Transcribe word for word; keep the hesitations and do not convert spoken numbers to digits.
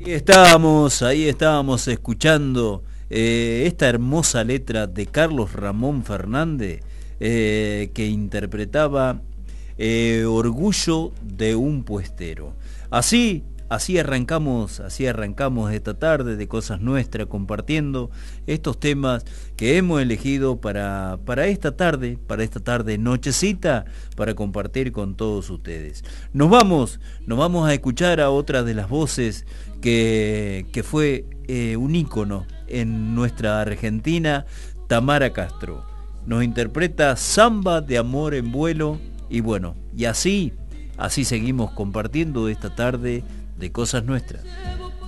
Estábamos, ahí estábamos escuchando eh, esta hermosa letra de Carlos Ramón Fernández eh, que interpretaba eh, Orgullo de un puestero. Así, así arrancamos, así arrancamos esta tarde de Cosas Nuestras, compartiendo estos temas que hemos elegido para, para esta tarde, para esta tarde nochecita, para compartir con todos ustedes. Nos vamos, nos vamos a escuchar a otra de las voces que, que fue eh, un ícono en nuestra Argentina, Tamara Castro. Nos interpreta Samba de Amor en Vuelo y bueno, y así, así seguimos compartiendo esta tarde de Cosas Nuestras.